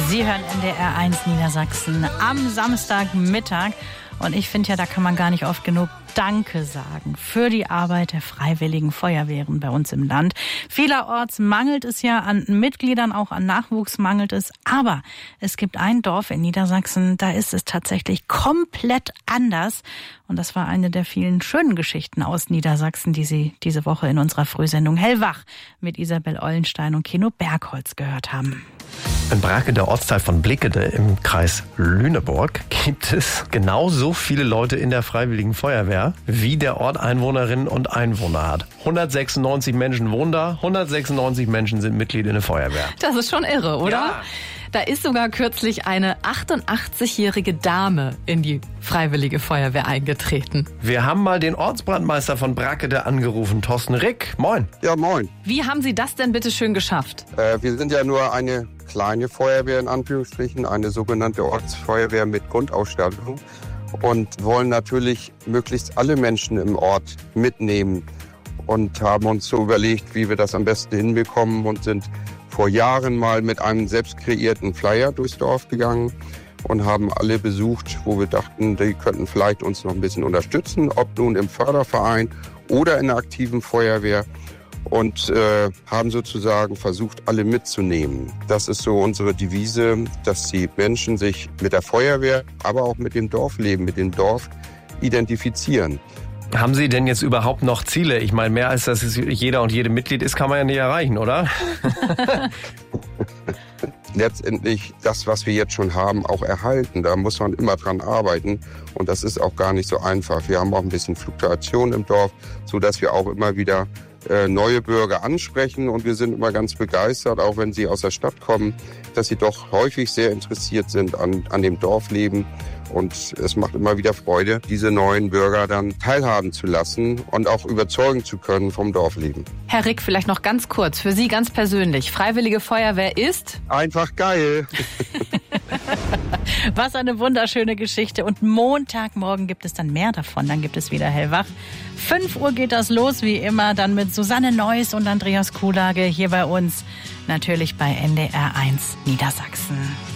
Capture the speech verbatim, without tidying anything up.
Sie hören N D R eins Niedersachsen am Samstagmittag. Und ich finde ja, da kann man gar nicht oft genug Danke sagen für die Arbeit der freiwilligen Feuerwehren bei uns im Land. Vielerorts mangelt es ja an Mitgliedern, auch an Nachwuchs mangelt es. Aber es gibt ein Dorf in Niedersachsen, da ist es tatsächlich komplett anders. Und das war eine der vielen schönen Geschichten aus Niedersachsen, die Sie diese Woche in unserer Frühsendung Hellwach mit Isabel Ollenstein und Keno Bergholz gehört haben. In Brake, der Ortsteil von Blickede im Kreis Lüneburg, gibt es genauso viele Leute in der Freiwilligen Feuerwehr, wie der Ort Einwohnerinnen und Einwohner hat. hundertsechsundneunzig Menschen wohnen da, hundertsechsundneunzig Menschen sind Mitglied in der Feuerwehr. Das ist schon irre, oder? Ja. Da ist sogar kürzlich eine achtundachtzigjährige Dame in die Freiwillige Feuerwehr eingetreten. Wir haben mal den Ortsbrandmeister von Brackede angerufen, Thorsten Rick. Moin. Ja, moin. Wie haben Sie das denn bitte schön geschafft? Äh, wir sind ja nur eine kleine Feuerwehr in Anführungsstrichen, eine sogenannte Ortsfeuerwehr mit Grundausstattung und wollen natürlich möglichst alle Menschen im Ort mitnehmen und haben uns so überlegt, wie wir das am besten hinbekommen und sind vor Jahren mal mit einem selbst kreierten Flyer durchs Dorf gegangen und haben alle besucht, wo wir dachten, die könnten vielleicht uns noch ein bisschen unterstützen, ob nun im Förderverein oder in der aktiven Feuerwehr. Und äh, haben sozusagen versucht, alle mitzunehmen. Das ist so unsere Devise, dass die Menschen sich mit der Feuerwehr, aber auch mit dem Dorfleben, mit dem Dorf identifizieren. Haben Sie denn jetzt überhaupt noch Ziele? Ich meine, mehr als das jeder und jede Mitglied ist, kann man ja nicht erreichen, oder? Letztendlich das, was wir jetzt schon haben, auch erhalten. Da muss man immer dran arbeiten und das ist auch gar nicht so einfach. Wir haben auch ein bisschen Fluktuation im Dorf, sodass wir auch immer wieder äh, neue Bürger ansprechen und wir sind immer ganz begeistert, auch wenn sie aus der Stadt kommen, dass sie doch häufig sehr interessiert sind an, an dem Dorfleben. Und es macht immer wieder Freude, diese neuen Bürger dann teilhaben zu lassen und auch überzeugen zu können vom Dorfleben. Herr Rick, vielleicht noch ganz kurz, für Sie ganz persönlich. Freiwillige Feuerwehr ist? Einfach geil. Was eine wunderschöne Geschichte. Und Montagmorgen gibt es dann mehr davon. Dann gibt es wieder Hellwach. fünf Uhr geht das los, wie immer. Dann mit Susanne Neuss und Andreas Kuhlage hier bei uns. Natürlich bei N D R eins Niedersachsen.